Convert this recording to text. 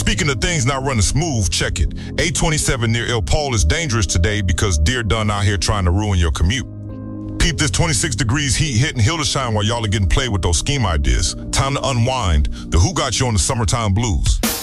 Speaking of things not running smooth, check it. A27 near El Pol is dangerous today because deer done out here trying to ruin your commute. Peep this 26 degrees heat hitting Hildesheim while y'all are getting played with those scheme ideas. Time to unwind. The Who Got You on the Summertime Blues.